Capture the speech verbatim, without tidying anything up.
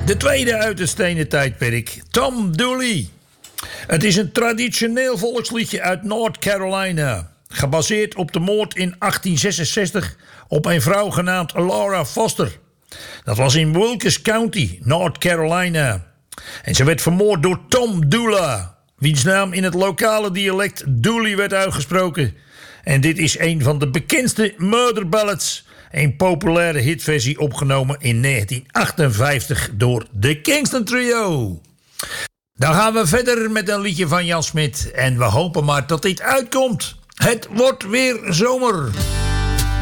De tweede uit het stenen tijdperk, Tom Dooley. Het is een traditioneel volksliedje uit North Carolina. Gebaseerd op de moord in achttien zesenzestig op een vrouw genaamd Laura Foster. Dat was in Wilkes County, North Carolina. En ze werd vermoord door Tom Dooley, wiens naam in het lokale dialect Dooley werd uitgesproken. En dit is een van de bekendste murder ballads. Een populaire hitversie opgenomen in negentien achtenvijftig door de Kingston Trio. Dan gaan we verder met een liedje van Jan Smit. En we hopen maar dat dit uitkomt. Het wordt weer zomer.